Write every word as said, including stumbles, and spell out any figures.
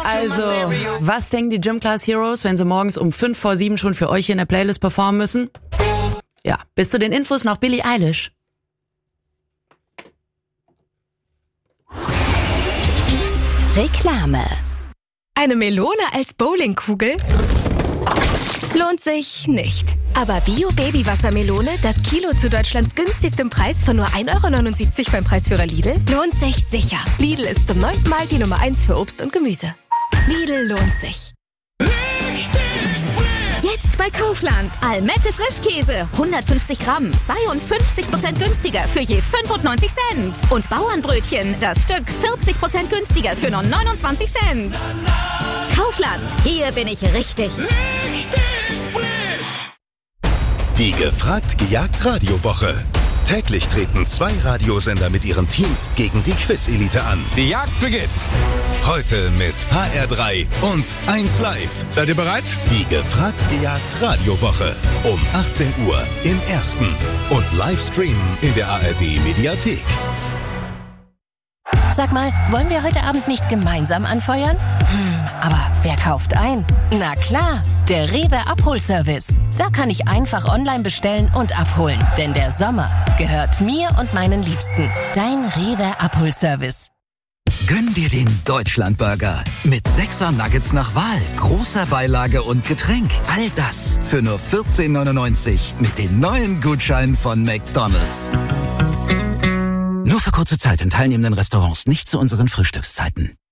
Also, was denken die Gym Class Heroes, wenn sie morgens um fünf vor sieben schon für euch hier in der Playlist performen müssen? Ja, bis zu den Infos noch Billie Eilish. Reklame. Eine Melone als Bowlingkugel? Lohnt sich nicht. Aber Bio-Baby-Wassermelone, das Kilo zu Deutschlands günstigstem Preis von nur ein Euro neunundsiebzig beim Preisführer Lidl, lohnt sich sicher. Lidl ist zum neunten Mal die Nummer eins für Obst und Gemüse. Lidl lohnt sich. Jetzt bei Kaufland. Almette Frischkäse. hundertfünfzig Gramm. zweiundfünfzig Prozent günstiger für je fünfundneunzig Cent. Und Bauernbrötchen. Das Stück vierzig Prozent günstiger für nur neunundzwanzig Cent. Kaufland. Hier bin ich richtig. Richtig frisch. Die gefragt gejagt Radiowoche. Täglich treten zwei Radiosender mit ihren Teams gegen die Quiz-Elite an. Die Jagd beginnt. Heute mit H R drei und eins Live. Seid ihr bereit? Die gefragt gejagt Radiowoche. Um achtzehn Uhr im Ersten. Und Livestreamen in der A R D-Mediathek. Sag mal, wollen wir heute Abend nicht gemeinsam anfeuern? Hm, aber wer kauft ein? Na klar, der Rewe Abholservice. Da kann ich einfach online bestellen und abholen. Denn der Sommer gehört mir und meinen Liebsten. Dein Rewe Abholservice. Gönn dir den Deutschlandburger mit sechser Nuggets nach Wahl, großer Beilage und Getränk. All das für nur vierzehn neunundneunzig mit dem neuen Gutschein von McDonald's. Nur für kurze Zeit in teilnehmenden Restaurants, nicht zu unseren Frühstückszeiten.